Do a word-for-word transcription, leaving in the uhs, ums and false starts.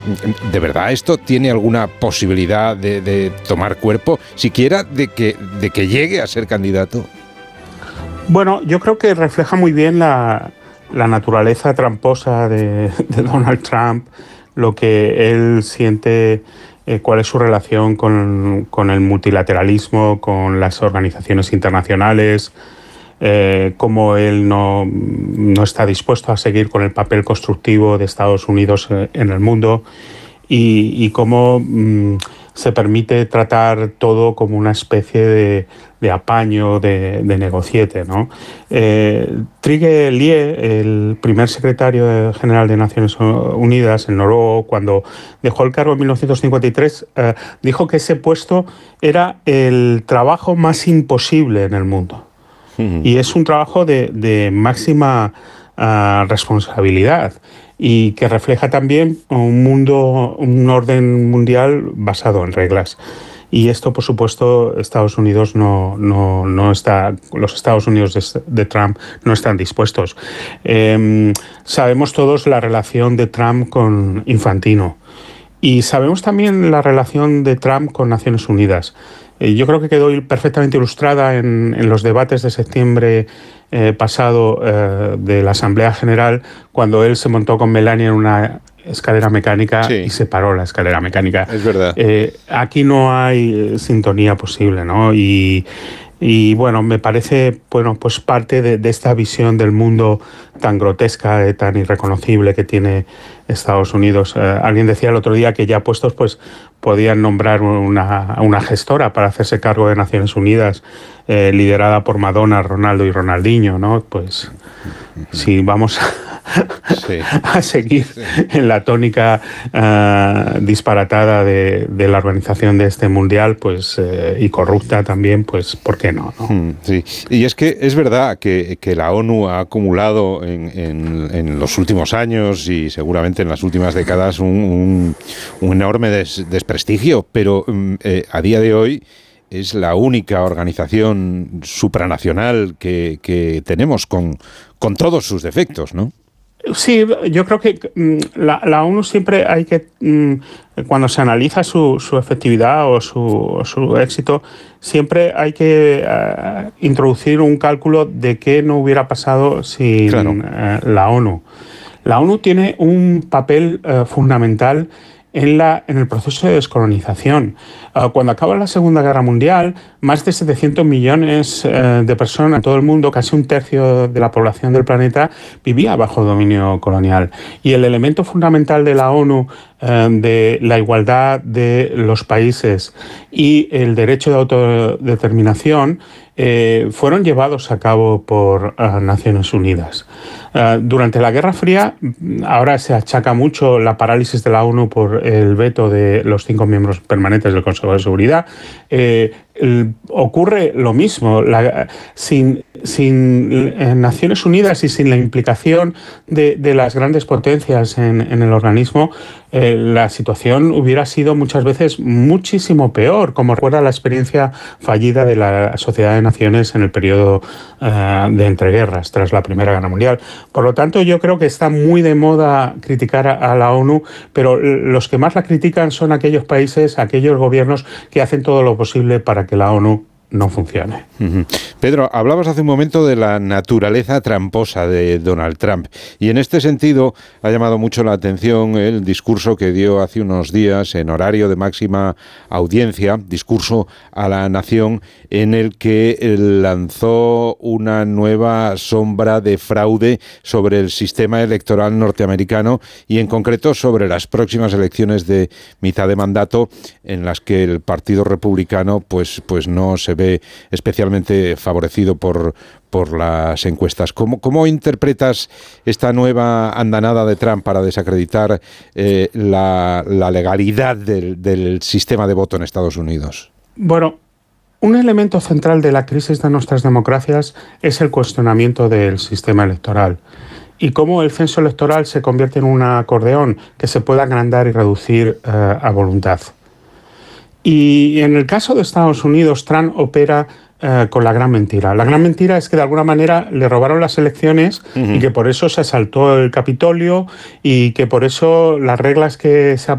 ¿De verdad esto tiene alguna posibilidad de, de tomar cuerpo, siquiera de que, de que llegue a ser candidato? Bueno, yo creo que refleja muy bien la, la naturaleza tramposa de, de Donald Trump, lo que él siente, eh, cuál es su relación con, con el multilateralismo, con las organizaciones internacionales, eh, cómo él no, no está dispuesto a seguir con el papel constructivo de Estados Unidos en el mundo y, y cómo mmm, se permite tratar todo como una especie de, de apaño, de, de negociete, ¿no? Eh, Trygve Lie, el primer secretario general de Naciones Unidas, el noruego, cuando dejó el cargo en mil novecientos cincuenta y tres, eh, dijo que ese puesto era el trabajo más imposible en el mundo. Uh-huh. Y es un trabajo de, de máxima uh, responsabilidad y que refleja también un mundo, un orden mundial basado en reglas. Y esto, por supuesto, Estados Unidos no, no, no está, los Estados Unidos de, de Trump no están dispuestos. Eh, sabemos todos la relación de Trump con Infantino y sabemos también la relación de Trump con Naciones Unidas. Eh, yo creo que quedó perfectamente ilustrada en, en los debates de septiembre eh, pasado eh, de la Asamblea General, cuando él se montó con Melania en una escalera mecánica, sí, y se paró la escalera mecánica. Es verdad. Eh, aquí no hay sintonía posible, ¿no? Y, y bueno, me parece, bueno, pues parte de, de esta visión del mundo tan grotesca, eh, tan irreconocible que tiene Estados Unidos. Eh, alguien decía el otro día que ya puestos, pues podían nombrar una, una gestora para hacerse cargo de Naciones Unidas, eh, liderada por Madonna, Ronaldo y Ronaldinho, ¿no? Pues si vamos a Sí. a seguir sí. en la tónica uh, disparatada de, de la organización de este mundial, pues eh, y corrupta también, pues ¿por qué no? ¿no? Sí, y es que es verdad que, que la ONU ha acumulado en, en, en los últimos años y seguramente en las últimas décadas un, un, un enorme des, desprestigio, pero eh, a día de hoy es la única organización supranacional que, que tenemos con, con todos sus defectos, ¿no? Sí, yo creo que la, la ONU siempre hay que, cuando se analiza su, su efectividad o su, o su éxito, siempre hay que uh, introducir un cálculo de qué no hubiera pasado sin claro. uh, la ONU. La ONU tiene un papel uh, fundamental en, la, en el proceso de descolonización. Uh, cuando acaba la Segunda Guerra Mundial, más de setecientos millones uh, de personas en todo el mundo, casi un tercio de la población del planeta, vivía bajo dominio colonial. Y el elemento fundamental de la ONU, uh, de la igualdad de los países y el derecho de autodeterminación, eh, fueron llevados a cabo por uh, Naciones Unidas. Uh, durante la Guerra Fría, ahora se achaca mucho la parálisis de la ONU por el veto de los cinco miembros permanentes del Consejo de Seguridad. Eh, el, ocurre lo mismo. La, sin, sin eh, Naciones Unidas y sin la implicación de, de las grandes potencias en, en el organismo, eh, la situación hubiera sido muchas veces muchísimo peor, como recuerda la experiencia fallida de la Sociedad de Naciones en el periodo uh, de entreguerras, tras la Primera Guerra Mundial. Por lo tanto, yo creo que está muy de moda criticar a, a la ONU, pero los que más la critican son aquellos países, aquellos gobiernos que hacen todo lo posible para que la ONU no funcione. Uh-huh. Pedro, hablabas hace un momento de la naturaleza tramposa de Donald Trump y en este sentido ha llamado mucho la atención el discurso que dio hace unos días en horario de máxima audiencia, discurso a la nación, en el que lanzó una nueva sombra de fraude sobre el sistema electoral norteamericano y en concreto sobre las próximas elecciones de mitad de mandato en las que el Partido Republicano pues, pues no se ve especialmente favorecido por, por las encuestas. ¿Cómo, cómo interpretas esta nueva andanada de Trump para desacreditar eh, la, la legalidad del, del sistema de voto en Estados Unidos? Bueno, un elemento central de la crisis de nuestras democracias es el cuestionamiento del sistema electoral y cómo el censo electoral se convierte en un acordeón que se puede agrandar y reducir eh, a voluntad. Y en el caso de Estados Unidos, Trump opera eh, con la gran mentira. La gran mentira es que de alguna manera le robaron las elecciones uh-huh. y que por eso se asaltó el Capitolio y que por eso las reglas que se